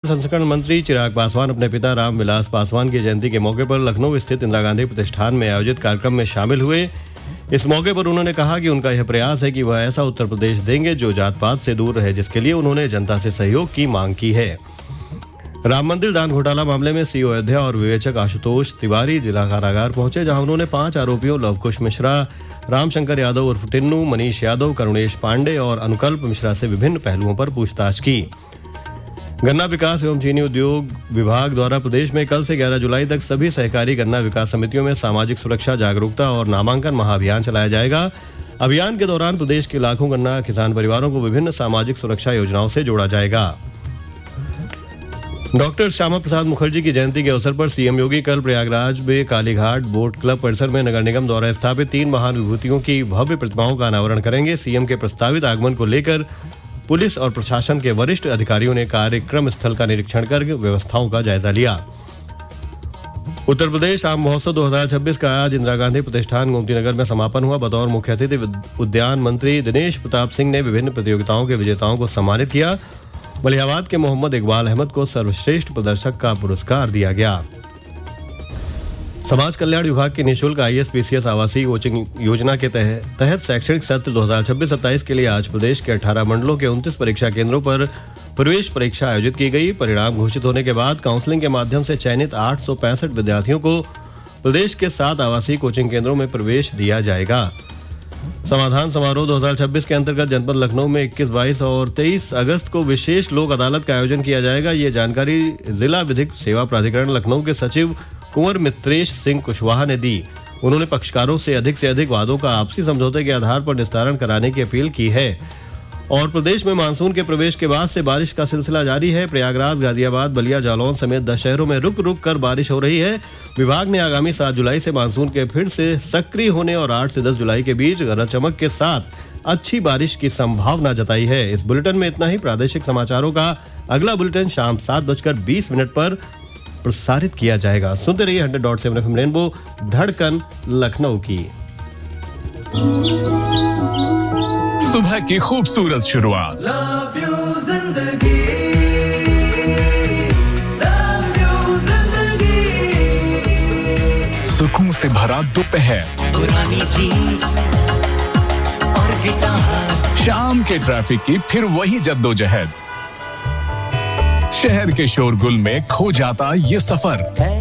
प्रसंस्करण मंत्री चिराग पासवान अपने पिता रामविलास पासवान की जयंती के मौके पर लखनऊ स्थित इंदिरा गांधी प्रतिष्ठान में आयोजित कार्यक्रम में शामिल हुए। इस मौके पर उन्होंने कहा कि उनका यह प्रयास है कि वह ऐसा उत्तर प्रदेश देंगे जो जात पात से दूर रहे, जिसके लिए उन्होंने जनता से सहयोग की मांग की है। राम मंदिर दान घोटाला मामले में सीओ अयोध्या और विवेचक आशुतोष तिवारी जिला कारागार पहुंचे, जहां उन्होंने 5 आरोपियों लवकुश मिश्रा, रामशंकर यादव उर्फ टिन्नू, मनीष यादव, करुणेश पांडे और अनुकल्प मिश्रा से विभिन्न पहलुओं पर पूछताछ की। गन्ना विकास एवं चीनी उद्योग विभाग द्वारा प्रदेश में कल से 11 जुलाई तक सभी सहकारी गन्ना विकास समितियों में सामाजिक सुरक्षा जागरूकता और नामांकन महाअभियान चलाया जाएगा। अभियान के दौरान प्रदेश के लाखों गन्ना किसान परिवारों को विभिन्न सामाजिक सुरक्षा योजनाओं से जोड़ा जाएगा। डॉक्टर श्यामा प्रसाद मुखर्जी की जयंती के अवसर पर सीएम योगी कल प्रयागराज में कालीघाट बोट क्लब परिसर में नगर निगम द्वारा स्थापित 3 महान विभूतियों की भव्य प्रतिमाओं का अनावरण करेंगे। सीएम के प्रस्तावित आगमन को लेकर पुलिस और प्रशासन के वरिष्ठ अधिकारियों ने कार्यक्रम स्थल का निरीक्षण कर व्यवस्थाओं का जायजा लिया। उत्तर प्रदेश आम महोत्सव 2026 का आज इंदिरा गांधी प्रतिष्ठान गोमती नगर में समापन हुआ। बतौर मुख्य अतिथि उद्यान मंत्री दिनेश प्रताप सिंह ने विभिन्न प्रतियोगिताओं के विजेताओं को सम्मानित किया। मलिहाबाद के मोहम्मद इकबाल अहमद को सर्वश्रेष्ठ प्रदर्शक का पुरस्कार दिया गया। समाज कल्याण विभाग की निःशुल्क IAS-PCS आवासीय कोचिंग योजना के तहत शैक्षणिक सत्र 2026-27 के लिए आज प्रदेश के 18 मंडलों के 29 परीक्षा केंद्रों पर प्रवेश परीक्षा आयोजित की गई। परिणाम घोषित होने के बाद काउंसलिंग के माध्यम से चयनित 865 विद्यार्थियों को प्रदेश के 7 आवासीय कोचिंग केंद्रों में प्रवेश दिया जाएगा। समाधान समारोह 2026 के अंतर्गत जनपद लखनऊ में 21, 22 और 23 अगस्त को विशेष लोक अदालत का आयोजन किया जाएगा। ये जानकारी जिला विधिक सेवा प्राधिकरण लखनऊ के सचिव कुंवर मित्रेश सिंह कुशवाहा ने दी। उन्होंने पक्षकारों से अधिक वादों का आपसी समझौते के आधार पर निस्तारण कराने की अपील की है। और प्रदेश में मानसून के प्रवेश के बाद से बारिश का सिलसिला जारी है। प्रयागराज, गाजियाबाद, बलिया, जालौन समेत 10 शहरों में रुक रुक कर बारिश हो रही है। विभाग ने आगामी 7 जुलाई से मानसून के फिर से सक्रिय होने और 8 से 10 जुलाई के बीच गरज चमक के साथ अच्छी बारिश की संभावना जताई है। इस बुलेटिन में इतना ही। प्रादेशिक समाचारों का अगला बुलेटिन शाम 7:20 पर प्रसारित किया जाएगा। सुनते रहिए 100.7 FM रेनबो, धड़कन लखनऊ की। सुबह की खूबसूरत शुरुआत, सुकून से भरा दोपहर, पुरानी जीन्स और गिटार, शाम के ट्रैफिक की फिर वही जद्दोजहद, शहर के शोरगुल में खो जाता ये सफर।